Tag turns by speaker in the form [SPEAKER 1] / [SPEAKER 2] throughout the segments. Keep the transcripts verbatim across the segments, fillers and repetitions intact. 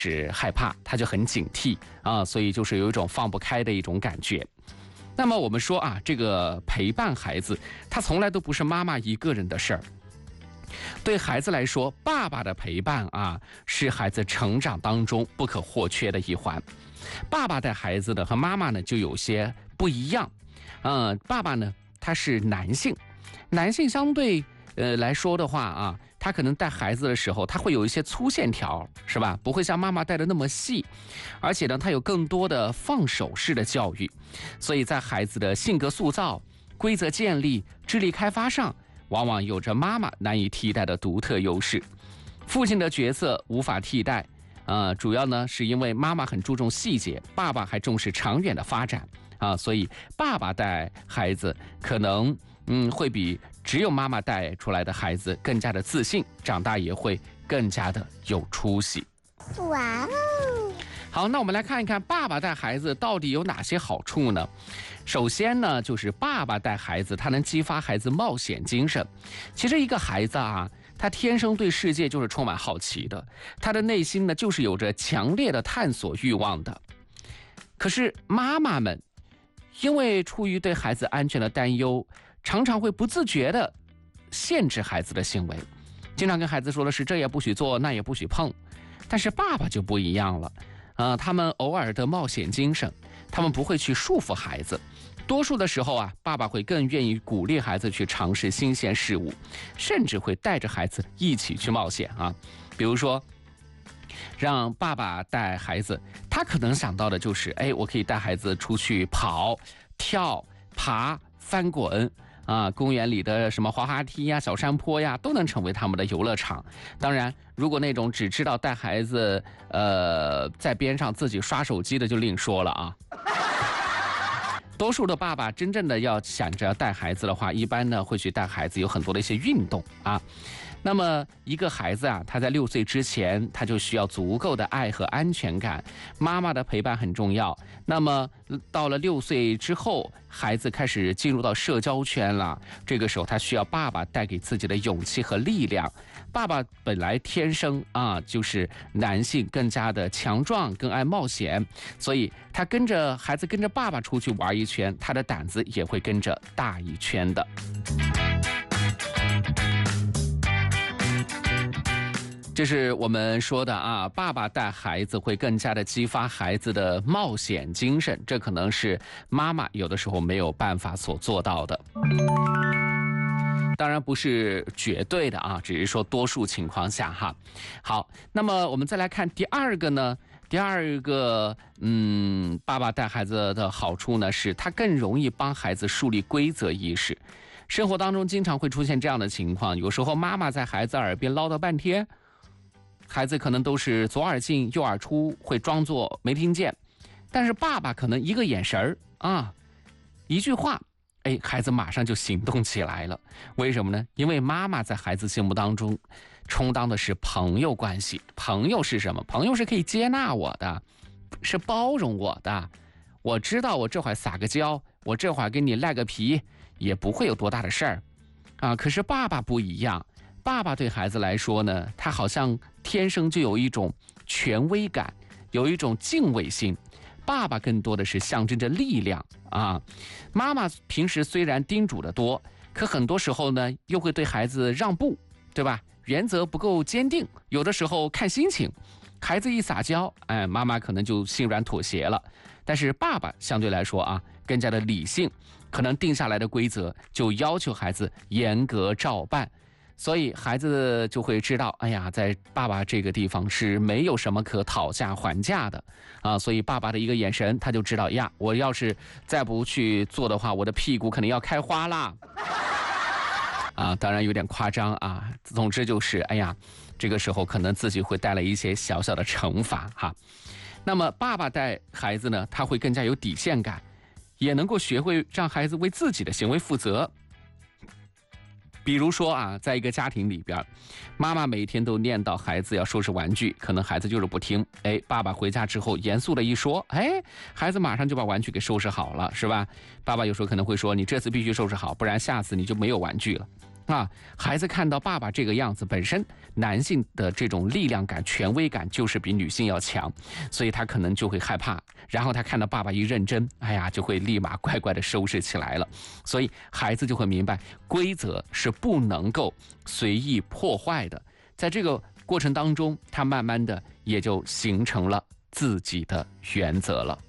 [SPEAKER 1] 是害怕，他就很警惕啊，所以就是有一种放不开的一种感觉。那么我们说啊，这个陪伴孩子，他从来都不是妈妈一个人的事儿。对孩子来说，爸爸的陪伴啊，是孩子成长当中不可或缺的一环。爸爸带孩子的和妈妈呢就有些不一样。嗯，爸爸呢他是男性，男性相对呃来说的话啊，他可能带孩子的时候，他会有一些粗线条，是吧？不会像妈妈带的那么细，而且呢，他有更多的放手式的教育，所以在孩子的性格塑造、规则建立、智力开发上，往往有着妈妈难以替代的独特优势。父亲的角色无法替代，呃，主要呢是因为妈妈很注重细节，爸爸还重视长远的发展啊，所以爸爸带孩子可能嗯会比只有妈妈带出来的孩子更加的自信，长大也会更加的有出息。
[SPEAKER 2] 哇哦！
[SPEAKER 1] 好，那我们来看一看爸爸带孩子到底有哪些好处呢？首先呢，就是爸爸带孩子，他能激发孩子冒险精神。其实一个孩子啊，他天生对世界就是充满好奇的，他的内心呢就是有着强烈的探索欲望的。可是妈妈们因为出于对孩子安全的担忧，常常会不自觉地限制孩子的行为，经常跟孩子说的是这也不许做，那也不许碰。但是爸爸就不一样了，呃，他们偶尔的冒险精神，他们不会去束缚孩子。多数的时候啊，爸爸会更愿意鼓励孩子去尝试新鲜事物，甚至会带着孩子一起去冒险啊。比如说，让爸爸带孩子，他可能想到的就是，哎，我可以带孩子出去跑、跳、爬、翻滚。啊，公园里的什么滑滑梯呀、小山坡呀，都能成为他们的游乐场。当然，如果那种只知道带孩子，呃，在边上自己刷手机的，就另说了啊。多数的爸爸真正的要想着带孩子的话，一般呢会去带孩子有很多的一些运动啊。那么一个孩子啊，他在六岁之前，他就需要足够的爱和安全感，妈妈的陪伴很重要。那么到了六岁之后，孩子开始进入到社交圈了，这个时候他需要爸爸带给自己的勇气和力量。爸爸本来天生啊就是男性更加的强壮，更爱冒险，所以他跟着孩子跟着爸爸出去玩一圈，他的胆子也会跟着大一圈的。这是我们说的啊，爸爸带孩子会更加的激发孩子的冒险精神，这可能是妈妈有的时候没有办法所做到的。当然不是绝对的啊，只是说多数情况下哈。好，那么我们再来看第二个呢，第二个嗯，爸爸带孩子的好处呢，是他更容易帮孩子树立规则意识。生活当中经常会出现这样的情况，有时候妈妈在孩子耳边唠叨半天，孩子可能都是左耳进右耳出，会装作没听见，但是爸爸可能一个眼神儿啊，一句话，哎，孩子马上就行动起来了。为什么呢？因为妈妈在孩子心目当中充当的是朋友关系。朋友是什么？朋友是可以接纳我的，是包容我的。我知道我这会儿撒个娇，我这会儿跟你赖个皮，也不会有多大的事儿啊。可是爸爸不一样，爸爸对孩子来说呢，他好像天生就有一种权威感，有一种敬畏心。爸爸更多的是象征着力量啊。妈妈平时虽然叮嘱的多，可很多时候呢又会对孩子让步，对吧？原则不够坚定，有的时候看心情。孩子一撒娇，哎，妈妈可能就心软妥协了。但是爸爸相对来说啊，更加的理性，可能定下来的规则就要求孩子严格照办。所以孩子就会知道，哎呀，在爸爸这个地方是没有什么可讨价还价的啊。所以爸爸的一个眼神，他就知道呀，我要是再不去做的话，我的屁股肯定要开花啦。啊，当然有点夸张啊。总之就是，哎呀，这个时候可能自己会带来一些小小的惩罚哈。那么爸爸带孩子呢，他会更加有底线感，也能够学会让孩子为自己的行为负责。比如说啊，在一个家庭里边，妈妈每天都念叨孩子要收拾玩具，可能孩子就是不听。哎，爸爸回家之后严肃的一说，哎，孩子马上就把玩具给收拾好了，是吧？爸爸有时候可能会说，你这次必须收拾好，不然下次你就没有玩具了。 啊，孩子看到爸爸这个样子，本身男性的这种力量感、权威感就是比女性要强，所以他可能就会害怕。然后他看到爸爸一认真，哎呀，就会立马乖乖的收拾起来了。所以孩子就会明白，规则是不能够随意破坏的。在这个过程当中，他慢慢的也就形成了自己的原则了。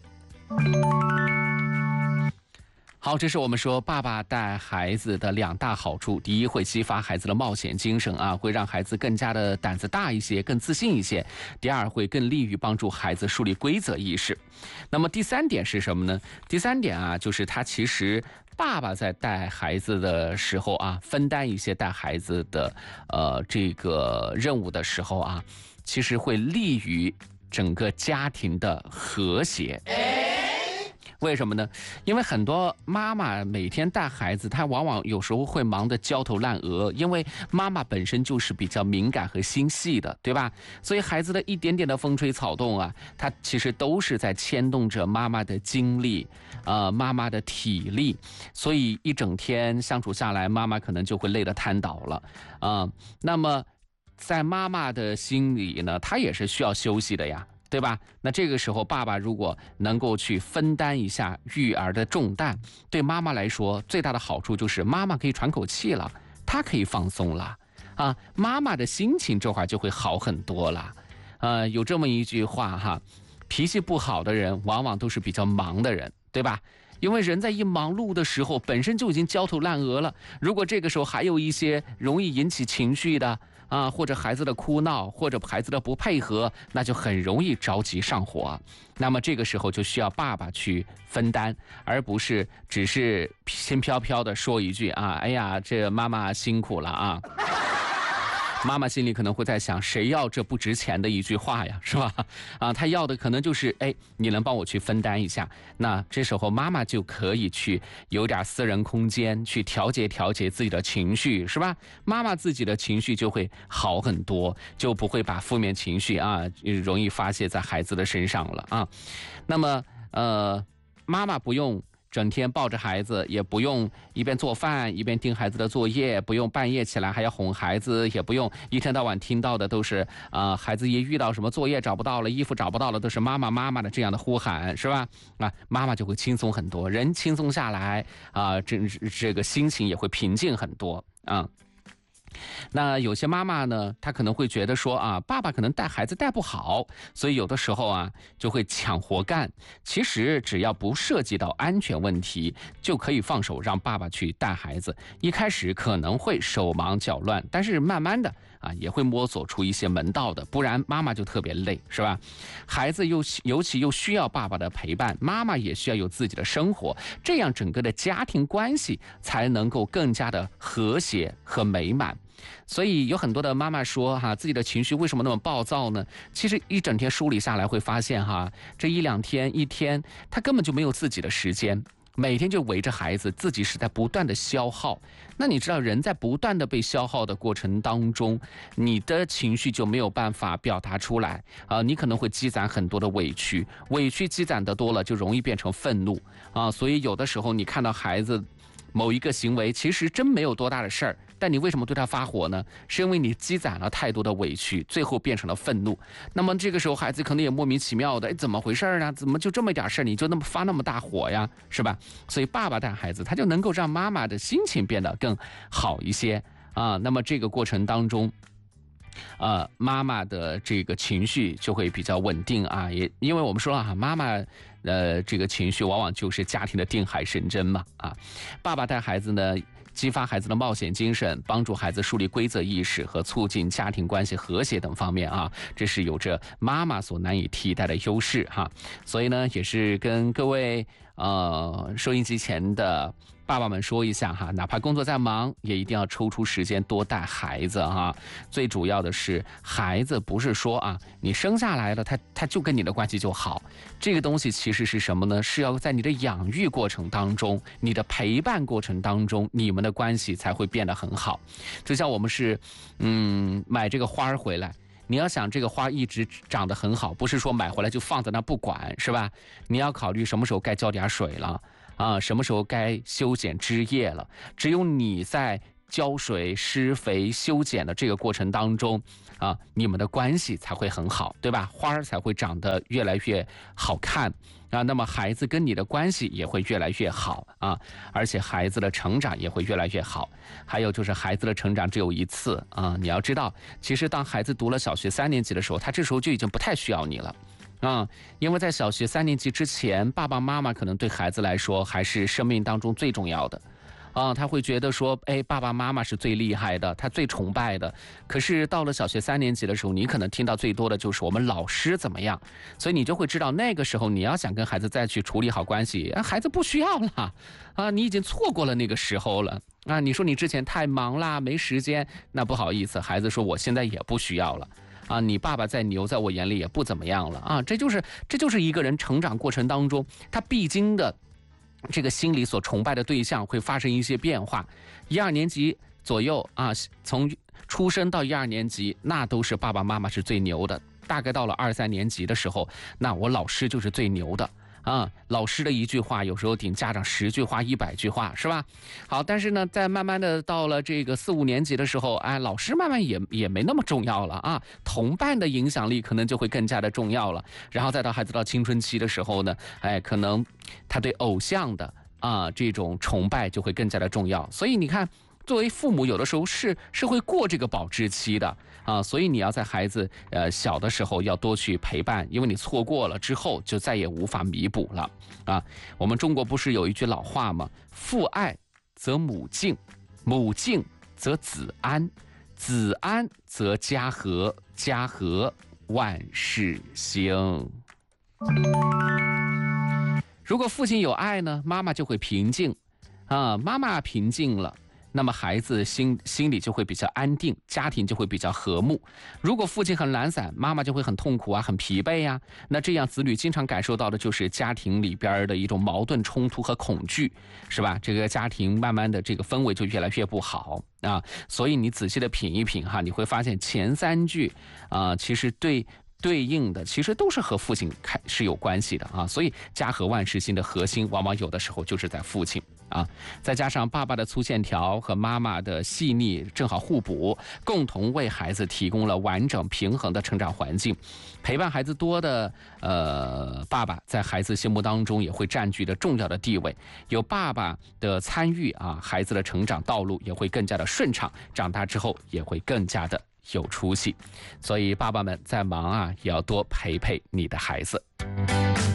[SPEAKER 1] 好，这是我们说爸爸带孩子的两大好处。第一，会激发孩子的冒险精神啊，会让孩子更加的胆子大一些，更自信一些。第二，会更利于帮助孩子树立规则意识。那么第三点是什么呢？第三点啊，就是他其实爸爸在带孩子的时候啊，分担一些带孩子的呃这个任务的时候啊，其实会利于整个家庭的和谐。为什么呢？因为很多妈妈每天带孩子，她往往有时候会忙得焦头烂额，因为妈妈本身就是比较敏感和心细的，对吧？所以孩子的一点点的风吹草动啊，它其实都是在牵动着妈妈的精力，呃，妈妈的体力，所以一整天相处下来，妈妈可能就会累得瘫倒了啊、呃。那么在妈妈的心里呢，她也是需要休息的呀。对吧？那这个时候，爸爸如果能够去分担一下育儿的重担，对妈妈来说最大的好处就是妈妈可以喘口气了，她可以放松了啊，妈妈的心情这会儿就会好很多了。呃，有这么一句话哈，脾气不好的人往往都是比较忙的人，对吧？因为人在一忙碌的时候，本身就已经焦头烂额了，如果这个时候还有一些容易引起情绪的啊，或者孩子的哭闹，或者孩子的不配合，那就很容易着急上火。那么这个时候就需要爸爸去分担，而不是只是轻飘飘的说一句啊，哎呀，这妈妈辛苦了啊。妈妈心里可能会在想，谁要这不值钱的一句话呀，是吧？啊，他要的可能就是，哎，你能帮我去分担一下。那这时候妈妈就可以去有点私人空间，去调节调节自己的情绪，是吧？妈妈自己的情绪就会好很多，就不会把负面情绪啊容易发泄在孩子的身上了啊。那么，呃，妈妈不用整天抱着孩子，也不用一边做饭一边盯孩子的作业，不用半夜起来还要哄孩子，也不用一天到晚听到的都是啊、呃，孩子一遇到什么作业找不到了，衣服找不到了，都是妈妈妈妈的这样的呼喊，是吧？啊，妈妈就会轻松很多，人轻松下来啊、呃，这这个心情也会平静很多啊。那有些妈妈呢，她可能会觉得说啊，爸爸可能带孩子带不好，所以有的时候啊就会抢活干。其实只要不涉及到安全问题，就可以放手让爸爸去带孩子。一开始可能会手忙脚乱，但是慢慢的啊也会摸索出一些门道的，不然妈妈就特别累，是吧？孩子又尤其又需要爸爸的陪伴，妈妈也需要有自己的生活，这样整个的家庭关系才能够更加的和谐和美满。所以有很多的妈妈说哈，自己的情绪为什么那么暴躁呢？其实一整天梳理下来会发现哈，这一两天一天，她根本就没有自己的时间，每天就围着孩子，自己是在不断的消耗。那你知道，人在不断的被消耗的过程当中，你的情绪就没有办法表达出来啊、呃，你可能会积攒很多的委屈，委屈积攒的多了，就容易变成愤怒啊。所以有的时候你看到孩子某一个行为，其实真没有多大的事儿，但你为什么对他发火呢？是因为你积攒了太多的委屈，最后变成了愤怒。那么这个时候孩子可能也莫名其妙的，哎，怎么回事呢？怎么就这么一点事儿你就那么发那么大火呀，是吧？所以爸爸带孩子，他就能够让妈妈的心情变得更好一些啊。那么这个过程当中，呃，妈妈的这个情绪就会比较稳定啊，也因为我们说了哈，妈妈呃这个情绪往往就是家庭的定海神针嘛啊。爸爸带孩子呢，激发孩子的冒险精神，帮助孩子树立规则意识和促进家庭关系和谐等方面啊，这是有着妈妈所难以替代的优势哈。所以呢，也是跟各位呃收音机前的爸爸们说一下哈，哪怕工作再忙，也一定要抽出时间多带孩子哈。最主要的是，孩子不是说啊，你生下来了，他他就跟你的关系就好。这个东西其实是什么呢？是要在你的养育过程当中，你的陪伴过程当中，你们的关系才会变得很好。就像我们是，嗯，买这个花回来。你要想这个花一直长得很好，不是说买回来就放在那不管，是吧？你要考虑什么时候该浇点水了啊，什么时候该修剪枝叶了。只有你在浇水、施肥、修剪的这个过程当中啊，你们的关系才会很好，对吧？花儿才会长得越来越好看啊，那么孩子跟你的关系也会越来越好啊，而且孩子的成长也会越来越好。还有就是孩子的成长只有一次啊，你要知道，其实当孩子读了小学三年级的时候，他这时候就已经不太需要你了。啊、嗯，因为在小学三年级之前，爸爸妈妈可能对孩子来说还是生命当中最重要的，啊、嗯，他会觉得说，哎，爸爸妈妈是最厉害的，他最崇拜的。可是到了小学三年级的时候，你可能听到最多的就是我们老师怎么样，所以你就会知道那个时候你要想跟孩子再去处理好关系，孩子不需要了，啊，你已经错过了那个时候了。啊，你说你之前太忙啦，没时间，那不好意思，孩子说我现在也不需要了。啊，你爸爸再牛，在我眼里也不怎么样了啊！这就是这就是一个人成长过程当中他必经的这个心里所崇拜的对象会发生一些变化。一二年级左右啊，从出生到一二年级，那都是爸爸妈妈是最牛的。大概到了二三年级的时候，那我老师就是最牛的。啊，老师的一句话有时候顶家长十句话、一百句话，是吧？好，但是呢，在慢慢的到了这个四五年级的时候，哎，老师慢慢也也没那么重要了啊，同伴的影响力可能就会更加的重要了。然后再到孩子到青春期的时候呢，哎，可能他对偶像的啊这种崇拜就会更加的重要。所以你看，作为父母，有的时候是是会过这个保质期的啊，所以你要在孩子呃小的时候要多去陪伴，因为你错过了之后就再也无法弥补了啊。我们中国不是有一句老话吗？父爱则母敬，母敬则子安，子安则家和，家和万事兴。如果父亲有爱呢，妈妈就会平静啊，妈妈平静了，那么孩子心心里就会比较安定，家庭就会比较和睦。如果父亲很懒散，妈妈就会很痛苦啊，很疲惫呀、啊。那这样子女经常感受到的就是家庭里边的一种矛盾冲突和恐惧，是吧？这个家庭慢慢的这个氛围就越来越不好啊。所以你仔细的品一品哈，你会发现前三句啊，其实对。对应的其实都是和父亲开是有关系的啊，所以家和万事兴的核心往往有的时候就是在父亲啊，再加上爸爸的粗线条和妈妈的细腻正好互补，共同为孩子提供了完整平衡的成长环境。陪伴孩子多的呃爸爸在孩子心目当中也会占据着重要的地位，有爸爸的参与啊，孩子的成长道路也会更加的顺畅，长大之后也会更加的有出息。所以爸爸们在忙啊，也要多陪陪你的孩子。